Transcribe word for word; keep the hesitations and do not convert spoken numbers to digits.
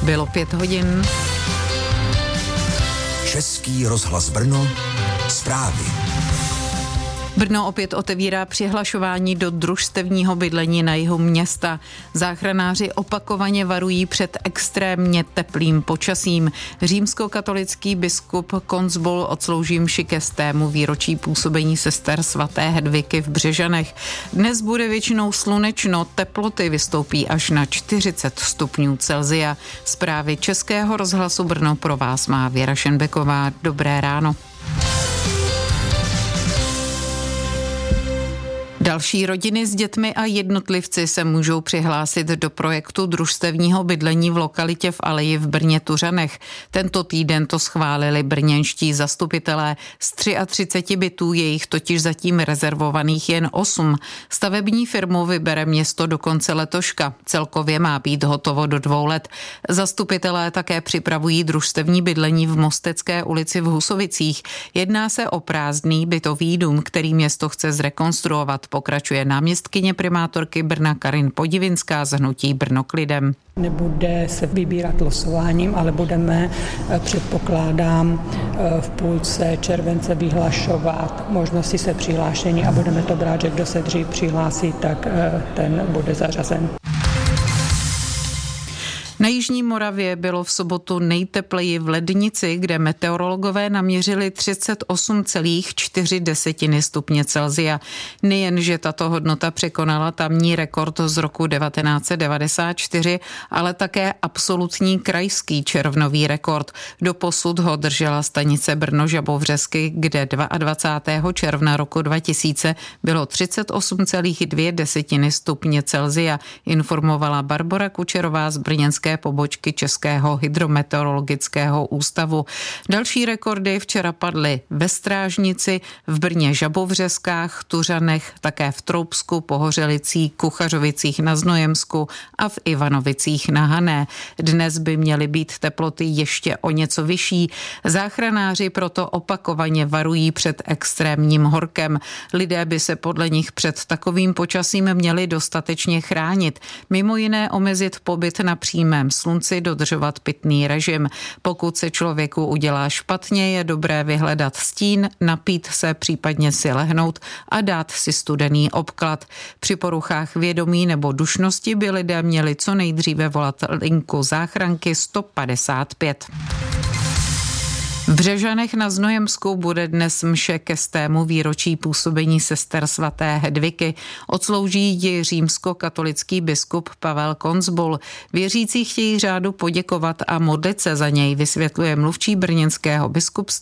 Bylo pět hodin. Český rozhlas Brno, zprávy. Brno opět otevírá přihlašování do družstevního bydlení na jihu města. Záchranáři opakovaně varují před extrémně teplým počasím. Římskokatolický biskup Koncbol odslouží mši ke stému výročí působení sester svaté Hedviky v Břežanech. Dnes bude většinou slunečno, teploty vystoupí až na čtyřicet stupňů Celsia. Zprávy Českého rozhlasu Brno pro vás má Věra Šenbeková. Dobré ráno. Další rodiny s dětmi a jednotlivci se můžou přihlásit do projektu družstevního bydlení v lokalitě v Aleji v Brně Tuřanech. Tento týden to schválili brněnští zastupitelé. Z třiceti tří bytů je jich totiž zatím rezervovaných jen osm. Stavební firmu vybere město do konce letoška. Celkově má být hotovo do dvou let. Zastupitelé také připravují družstevní bydlení v Mostecké ulici v Husovicích. Jedná se o prázdný bytový dům, který město chce zrekonstruovat. Pokračuje náměstkyně primátorky Brna Karin Podivinská z hnutí Brno k lidem. Nebude se vybírat losováním, ale budeme, předpokládám, v půlce července vyhlašovat možnosti se přihlášení a budeme to brát, že kdo se dřív přihlásí, tak ten bude zařazen. Na jižní Moravě bylo v sobotu nejtepleji v Lednici, kde meteorologové naměřili třicet osm celá čtyři stupně Celsia. Nejenže tato hodnota překonala tamní rekord z roku devatenáct set devadesát čtyři, ale také absolutní krajský červnový rekord. Doposud ho držela stanice Brno-Žabovřesky, kde dvacátého druhého června roku dva tisíce bylo třicet osm celá dvě stupně Celsia, informovala Barbora Kučerová z brněnské pobočky Českého hydrometeorologického ústavu. Další rekordy včera padly ve Strážnici, v Brně Žabovřeskách, Tuřanech, také v Troubsku, Pohořelicích, Kuchařovicích na Znojemsku a v Ivanovicích na Hané. Dnes by měly být teploty ještě o něco vyšší. Záchranáři proto opakovaně varují před extrémním horkem. Lidé by se podle nich před takovým počasím měli dostatečně chránit. Mimo jiné omezit pobyt na přímém slunci, dodržovat pitný režim. Pokud se člověku udělá špatně, je dobré vyhledat stín, napít se, případně si lehnout a dát si studený obklad. Při poruchách vědomí nebo dušnosti by lidé měli co nejdříve volat linku záchranky sto padesát pět. V Břežanech na Znojemsku bude dnes mše ke stému výročí působení sester svaté Hedviky. Odslouží ji římskokatolický biskup Pavel Koncbol. Věřící chtějí řádu poděkovat a modlit se za něj, vysvětluje mluvčí brněnského biskupství